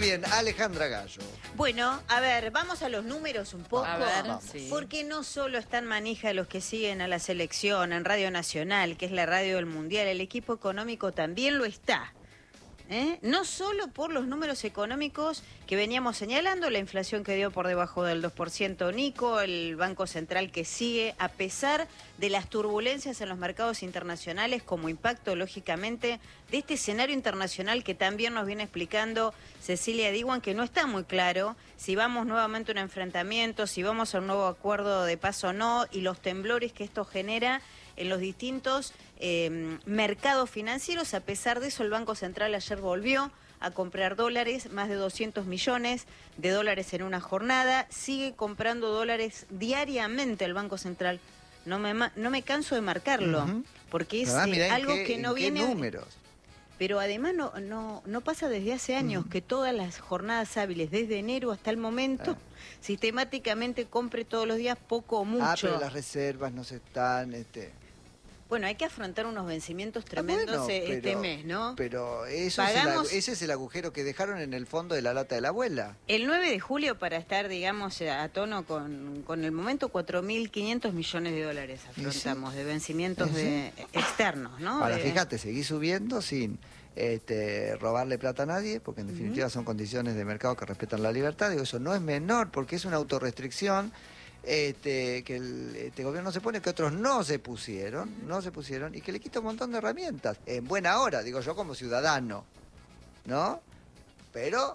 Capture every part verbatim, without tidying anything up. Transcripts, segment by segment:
bien, Alejandra Gallo. Bueno, a ver, vamos a los números un poco. A ver, sí. Porque no solo están manija los que siguen a la selección en Radio Nacional, que es la radio del Mundial, el equipo económico también lo está. ¿Eh? No solo por los números económicos que veníamos señalando, la inflación que dio por debajo del dos por ciento Nico, el Banco Central que sigue, a pesar de las turbulencias en los mercados internacionales como impacto, lógicamente, de este escenario internacional que también nos viene explicando Cecilia Diwan, que no está muy claro si vamos nuevamente a un enfrentamiento, si vamos a un nuevo acuerdo de paz o no, y los temblores que esto genera en los distintos eh, mercados financieros. A pesar de eso, el Banco Central ayer volvió a comprar dólares, más de doscientos millones de dólares en una jornada. Sigue comprando dólares diariamente el Banco Central. No me, no me canso de marcarlo, uh-huh. porque es ah, eh, algo qué, que no qué viene... números. Pero además no, no, no pasa desde hace años, uh-huh. que todas las jornadas hábiles, desde enero hasta el momento, ah. sistemáticamente compre todos los días poco o mucho. Ah, pero las reservas no se están... Este... Bueno, hay que afrontar unos vencimientos tremendos ah, bueno, este pero, mes, ¿no? Pero eso es el, ese es el agujero que dejaron en el fondo de la lata de la abuela. El nueve de julio, para estar, digamos, a tono con, con el momento, cuatro mil quinientos millones de dólares afrontamos ¿Sí? de vencimientos ¿Sí? de, externos, ¿no? Ahora, de... fíjate, seguí subiendo sin este, robarle plata a nadie, porque en definitiva uh-huh. son condiciones de mercado que respetan la libertad. Digo, eso no es menor, porque es una autorrestricción. Este, que el este gobierno se pone, que otros no se pusieron, no se pusieron, y que le quita un montón de herramientas. En buena hora, digo yo como ciudadano, ¿no? Pero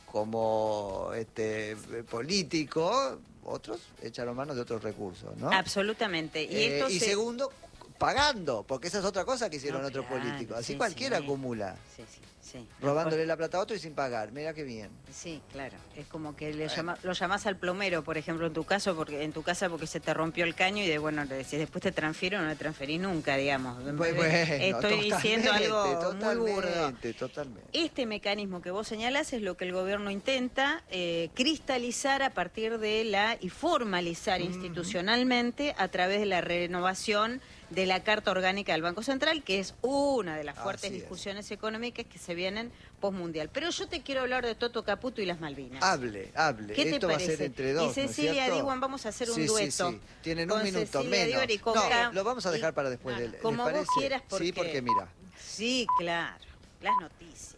como este político, otros echaron mano de otros recursos, ¿no? Absolutamente. Y, eh, esto y se... segundo, pagando, porque esa es otra cosa que hicieron no, otros claro, políticos. Así sí, cualquiera sí. acumula. Sí, sí. Sí, robándole la plata a otro y sin pagar, mira qué bien. Sí, claro, es como que le llama, lo llamás al plomero, por ejemplo, en tu caso, porque en tu casa porque se te rompió el caño y de bueno, le decís, después te transfiero, no le transferís nunca, digamos. Pues, bueno, estoy diciendo algo muy burdo. Totalmente. Este mecanismo que vos señalás es lo que el gobierno intenta eh, cristalizar a partir de la y formalizar mm. institucionalmente a través de la renovación de la Carta Orgánica del Banco Central, que es una de las fuertes Así discusiones es. económicas que se vienen postmundial. Pero yo te quiero hablar de Toto Caputo y las Malvinas. Hable, hable. ¿Qué te Esto parece? va a ser entre dos, y Cecilia ¿no es Diwan, vamos a hacer un sí, dueto. Sí, sí. Tienen un minuto Cecilia menos. Y con no, Cam... lo vamos a dejar para después ah, del... Como ¿les vos parece? quieras, porque... Sí, porque mira. Sí, claro. Las noticias.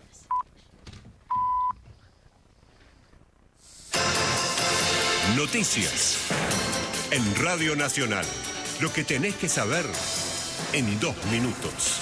Noticias. En Radio Nacional. Lo que tenés que saber en dos minutos.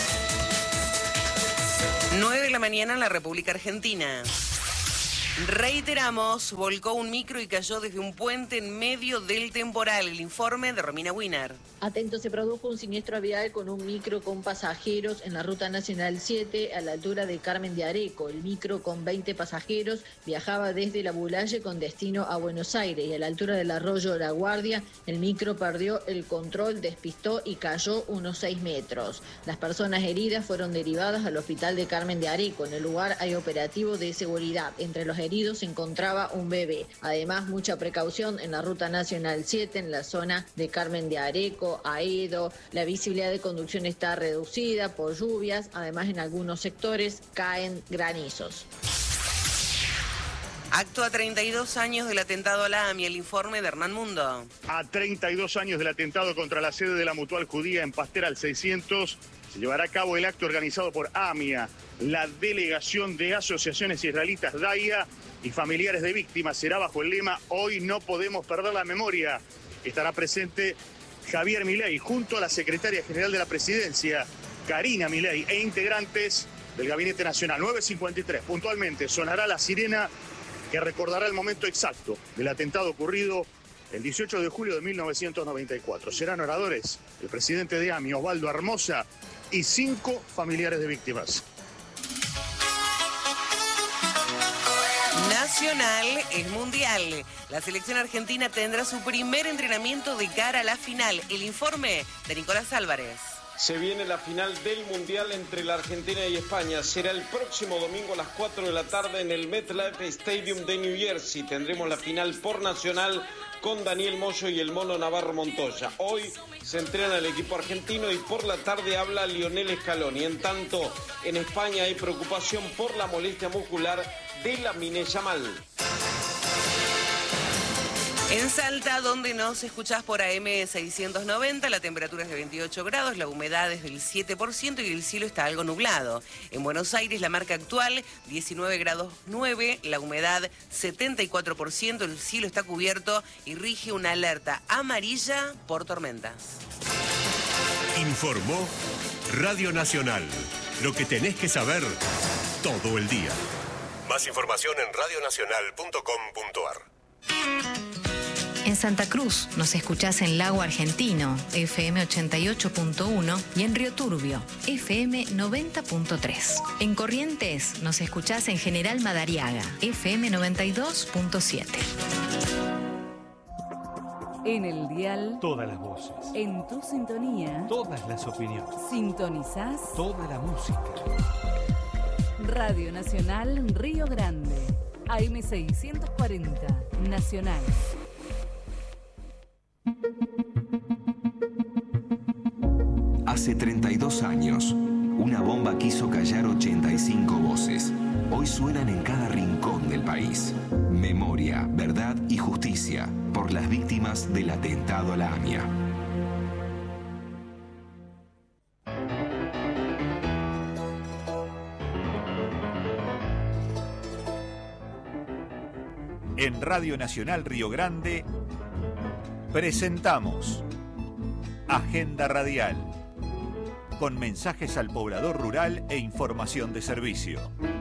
nueve de la mañana en la República Argentina. Reiteramos, volcó un micro y cayó desde un puente en medio del temporal. El informe de Romina Wiener. Atento, se produjo un siniestro vial con un micro con pasajeros en la Ruta Nacional siete a la altura de Carmen de Areco. El micro con veinte pasajeros viajaba desde La Bulaye con destino a Buenos Aires y a la altura del arroyo La Guardia el micro perdió el control, despistó y cayó unos seis metros. Las personas heridas fueron derivadas al hospital de Carmen de Areco. En el lugar hay operativo de seguridad. Entre los heridos se encontraba un bebé. Además, mucha precaución en la Ruta Nacional siete, en la zona de Carmen de Areco, Aedo. La visibilidad de conducción está reducida por lluvias. Además, en algunos sectores caen granizos. Acto a treinta y dos años del atentado a la AMIA, el informe de Hernán Mundo. A treinta y dos años del atentado contra la sede de la Mutual Judía en Pastel al seiscientos, se llevará a cabo el acto organizado por AMIA, la delegación de asociaciones israelitas DAIA y familiares de víctimas. Será bajo el lema "Hoy no podemos perder la memoria". Estará presente Javier Milei junto a la secretaria general de la presidencia, Karina Milei, e integrantes del Gabinete Nacional. nueve cincuenta y tres, puntualmente sonará la sirena que recordará el momento exacto del atentado ocurrido el dieciocho de julio de mil novecientos noventa y cuatro. Serán oradores el presidente de AMIA, Osvaldo Hermosa, y cinco familiares de víctimas. Nacional es mundial. La selección argentina tendrá su primer entrenamiento de cara a la final. El informe de Nicolás Álvarez. Se viene la final del Mundial entre la Argentina y España. Será el próximo domingo a las cuatro de la tarde en el MetLife Stadium de New Jersey. Tendremos la final por Nacional con Daniel Moyo y el Mono Navarro Montoya. Hoy se entrena el equipo argentino y por la tarde habla Lionel Scaloni. En tanto, en España hay preocupación por la molestia muscular de Lamine Yamal. En Salta, donde nos escuchás por A M seiscientos noventa, la temperatura es de veintiocho grados, la humedad es del siete por ciento y el cielo está algo nublado. En Buenos Aires, la marca actual, diecinueve grados nueve, la humedad setenta y cuatro por ciento, el cielo está cubierto y rige una alerta amarilla por tormentas. Informó Radio Nacional. Lo que tenés que saber todo el día. Más información en radio nacional punto com punto a r. En Santa Cruz nos escuchás en Lago Argentino, F M ochenta y ocho punto uno, y en Río Turbio, F M noventa punto tres. En Corrientes nos escuchás en General Madariaga, F M noventa y dos punto siete. En el dial, todas las voces. En tu sintonía, todas las opiniones. Sintonizás toda la música. Radio Nacional Río Grande, A M seiscientos cuarenta, Nacional. Hace treinta y dos años, una bomba quiso callar ochenta y cinco voces. Hoy suenan en cada rincón del país. Memoria, verdad y justicia por las víctimas del atentado a la AMIA. En Radio Nacional Río Grande presentamos Agenda Radial, con mensajes al poblador rural e información de servicio.